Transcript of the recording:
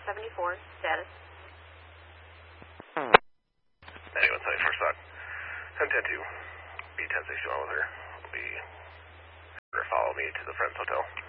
74, status. 9174 stock. 10-10-2. Be 1061 with her. Will be her follow me to the Friends Hotel.